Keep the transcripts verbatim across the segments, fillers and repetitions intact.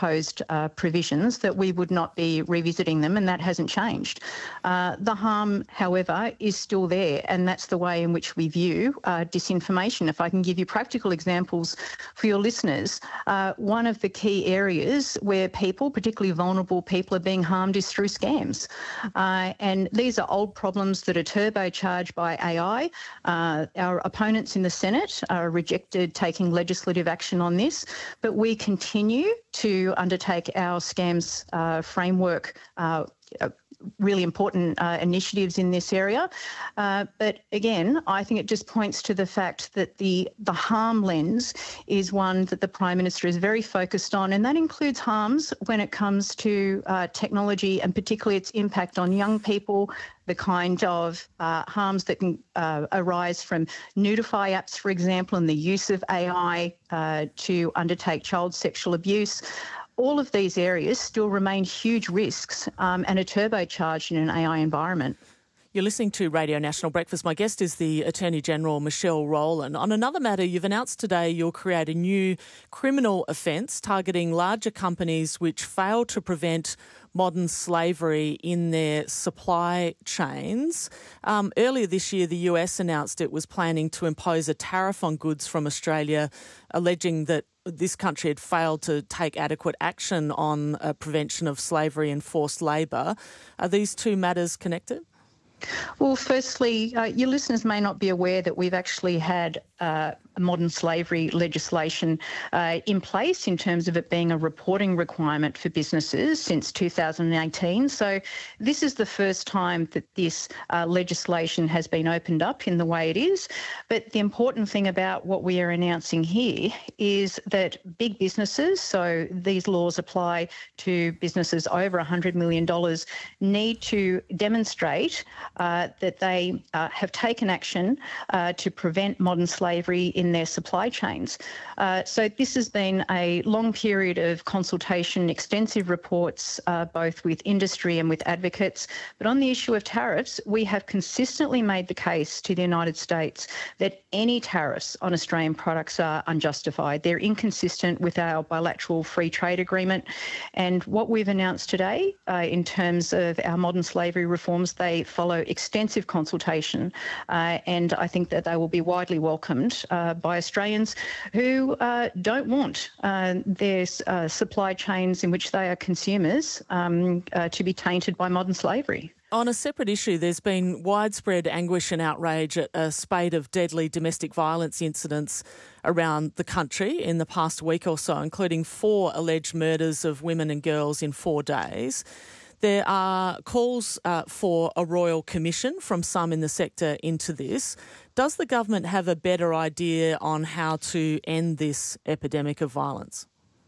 proposed uh, provisions, that we would not be revisiting them, and that hasn't changed. Uh, the harm, however, is still there, and that's the way in which we view uh, disinformation. If I can give you practical examples for your listeners, uh, one of the key areas where people, particularly vulnerable people, are being harmed is through scams. Uh, and these are old problems that are turbocharged by A I. Uh, our opponents in the Senate uh, rejected taking legislative action on this, but we continue to undertake our scams uh, framework uh, really important uh, initiatives in this area. Uh, but again, I think it just points to the fact that the, the harm lens is one that the Prime Minister is very focused on, and that includes harms when it comes to uh, technology and particularly its impact on young people, the kind of uh, harms that can uh, arise from Nudify apps, for example, and the use of A I uh, to undertake child sexual abuse. All of these areas still remain huge risks um, and are turbocharged in an A I environment. You're listening to Radio National Breakfast. My guest is the Attorney-General, Michelle Rowland. On another matter, you've announced today you'll create a new criminal offence targeting larger companies which fail to prevent modern slavery in their supply chains. Um, earlier this year, the U S announced it was planning to impose a tariff on goods from Australia, alleging that this country had failed to take adequate action on uh, prevention of slavery and forced labour. Are these two matters connected? Well, firstly, uh, your listeners may not be aware that we've actually had uh, modern slavery legislation uh, in place in terms of it being a reporting requirement for businesses since two thousand eighteen. So this is the first time that this uh, legislation has been opened up in the way it is. But the important thing about what we are announcing here is that big businesses, so these laws apply to businesses over one hundred million dollars, need to demonstrate uh, that they uh, have taken action uh, to prevent modern slavery in their supply chains. Uh, so this has been a long period of consultation, extensive reports, uh, both with industry and with advocates. But on the issue of tariffs, we have consistently made the case to the United States that any tariffs on Australian products are unjustified. They're inconsistent with our bilateral free trade agreement. And what we've announced today uh, in terms of our modern slavery reforms, they follow extensive consultation. Uh, and I think that they will be widely welcomed uh, by Australians who uh, don't want uh, their uh, supply chains in which they are consumers um, uh, to be tainted by modern slavery. On a separate issue, there's been widespread anguish and outrage at a spate of deadly domestic violence incidents around the country in the past week or so, including four alleged murders of women and girls in four days. There are calls uh, for a royal commission from some in the sector into this. Does the government have a better idea on how to end this epidemic of violence?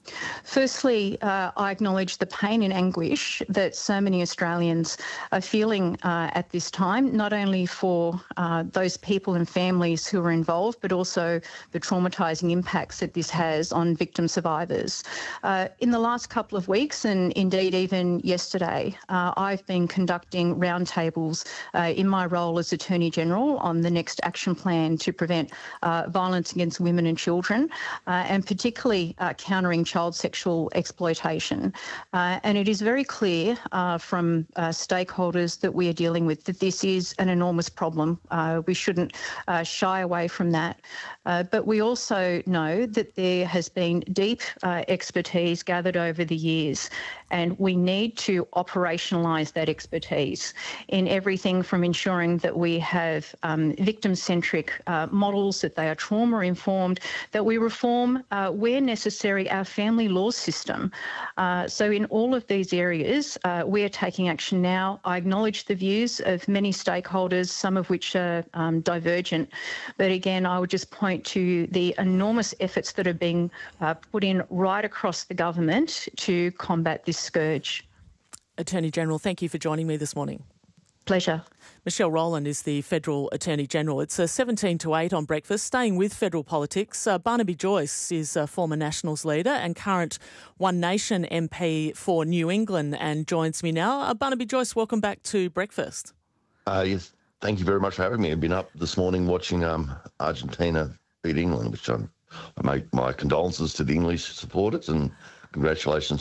Firstly, uh, I acknowledge the pain and anguish that so many Australians are feeling uh, at this time, not only for uh, those people and families who are involved, but also the traumatising impacts that this has on victim survivors. Uh, in the last couple of weeks, and indeed even yesterday, uh, I've been conducting roundtables uh, in my role as Attorney-General on the next action plan to prevent uh, violence against women and children, uh, and particularly uh, countering child sexual exploitation. Uh, and it is very clear uh, from uh, stakeholders that we are dealing with that this is an enormous problem. Uh, we shouldn't uh, shy away from that. Uh, but we also know that there has been deep uh, expertise gathered over the years, and we need to operationalise that expertise in everything from ensuring that we have um, victim-centric uh, models, that they are trauma-informed, that we reform, uh, where necessary, our family law system. Uh, so in all of these areas, uh, we are taking action now. I acknowledge the views of many stakeholders, some of which are um, divergent. But again, I would just point to the enormous efforts that are being uh, put in right across the government to combat this scourge. Attorney-General, thank you for joining me this morning. Pleasure. Michelle Rowland is the Federal Attorney-General. It's uh, seventeen to eight on Breakfast. Staying with federal politics, uh, Barnaby Joyce is a former Nationals leader and current One Nation M P for New England and joins me now. Uh, Barnaby Joyce, welcome back to Breakfast. Uh, yes, thank you very much for having me. I've been up this morning watching um, Argentina beat England, which I'm, I make my condolences to the English supporters and congratulations